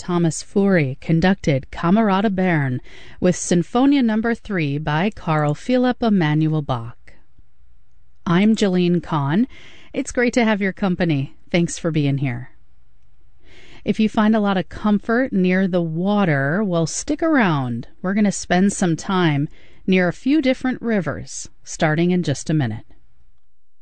Thomas Fury conducted Camerata Bern with Sinfonia No. 3 by Carl Philipp Emanuel Bach. I'm Jeline Kahn. It's great to have your company. Thanks for being here. If you find a lot of comfort near the water, well, stick around. We're going to spend some time near a few different rivers, starting in just a minute.